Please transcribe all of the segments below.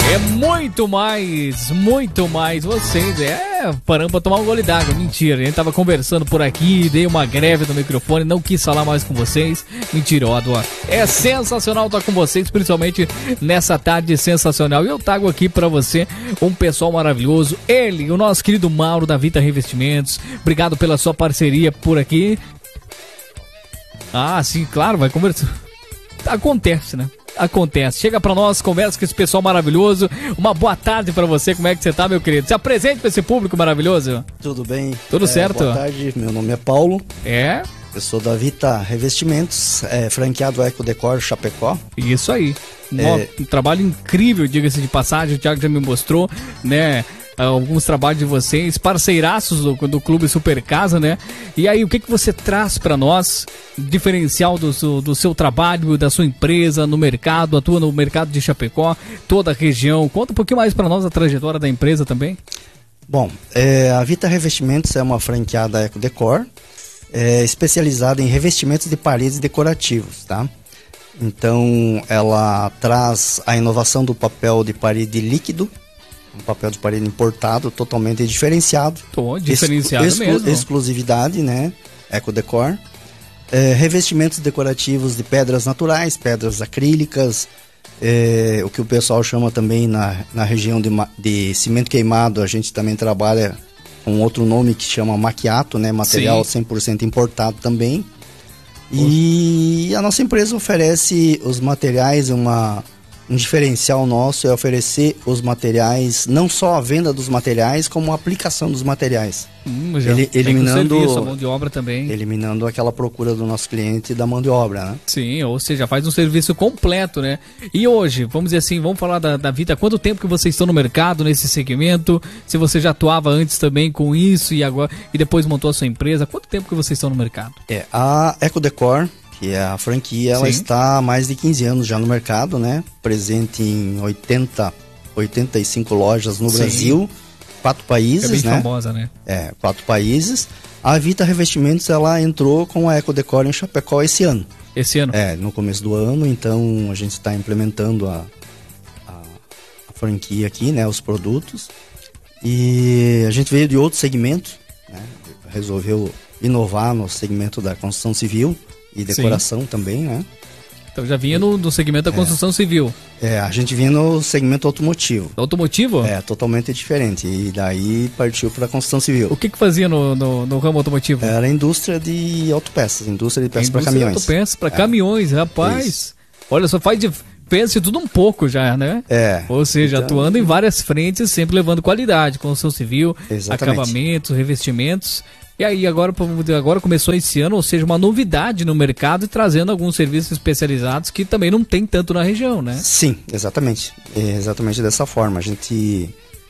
É muito mais vocês. Paramos pra tomar um gole d'água. Mentira, a gente tava conversando por aqui, dei uma greve no microfone, não quis falar mais com vocês. Mentira, eu adoro. É sensacional estar com vocês, principalmente nessa tarde sensacional. E eu trago aqui pra você um pessoal maravilhoso. Ele, o nosso querido Mauro da Vita Revestimentos. Obrigado pela sua parceria por aqui. Ah, sim, claro, vai conversar. Acontece, né? Acontece. Chega pra nós, conversa com esse pessoal maravilhoso. Uma boa tarde pra você. Como é que você tá, meu querido? Se apresente pra esse público maravilhoso. Tudo bem? Tudo certo? Boa tarde, meu nome é Paulo. Eu sou da Vita Revestimentos, franqueado Eco Decor Chapecó. Isso aí. Um trabalho incrível, diga-se de passagem. O Thiago já me mostrou, né? Alguns trabalhos de vocês, parceiraços do Clube Super Casa, né? E aí, o que você traz para nós, diferencial do seu trabalho, da sua empresa, no mercado, atua no mercado de Chapecó, toda a região? Conta um pouquinho mais para nós a trajetória da empresa também. Bom, a Vita Revestimentos é uma franqueada Eco Decor, especializada em revestimentos de paredes decorativos, tá? Então, ela traz a inovação do papel de parede líquido, um papel de parede importado, totalmente diferenciado. Diferenciado mesmo. Exclusividade, né? Eco Decor. Revestimentos decorativos de pedras naturais, pedras acrílicas, o que o pessoal chama também na região de cimento queimado, a gente também trabalha com outro nome que chama maquiato, né? Material 100% importado também. E a nossa empresa oferece os materiais, um diferencial nosso é oferecer os materiais, não só a venda dos materiais, como a aplicação dos materiais. Eliminando serviço, a mão de obra também. Eliminando aquela procura do nosso cliente da mão de obra, né? Sim, ou seja, faz um serviço completo, né? E hoje, vamos dizer assim, vamos falar da Vita. Quanto tempo que vocês estão no mercado, nesse segmento? Se você já atuava antes também com isso e depois montou a sua empresa, quanto tempo que vocês estão no mercado? A Eco Decor, que é a franquia, ela está há mais de 15 anos já no mercado, né? Presente em 85 lojas no Brasil, 4 países, né? É bem né? famosa, né? 4 países. A Vita Revestimentos, ela entrou com a Eco Decor em Chapecó esse ano. Esse ano? No começo do ano, então a gente está implementando a franquia aqui, né? Os produtos. E a gente veio de outro segmento, né? Resolveu inovar no segmento da construção civil e decoração também, né? Então já vinha no segmento da construção civil. A gente vinha no segmento automotivo. Automotivo? Totalmente diferente. E daí partiu para a construção civil. O que fazia no ramo automotivo? Era a indústria de autopeças, indústria de peças para caminhões. Autopeças para caminhões, rapaz. Isso. Olha, só pensa de tudo um pouco já, né? Ou seja, então, atuando em várias frentes, sempre levando qualidade, construção civil, acabamentos, revestimentos. E aí, agora começou esse ano, ou seja, uma novidade no mercado e trazendo alguns serviços especializados que também não tem tanto na região, né? Sim, exatamente. Exatamente dessa forma. A gente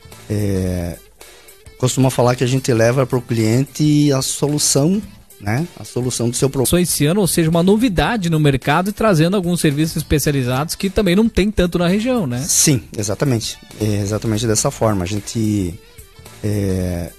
costuma falar que a gente leva para o cliente a solução, né? A solução do seu problema. Esse ano, ou seja, uma novidade no mercado e trazendo alguns serviços especializados que também não tem tanto na região, né? Sim, exatamente. Exatamente dessa forma. A gente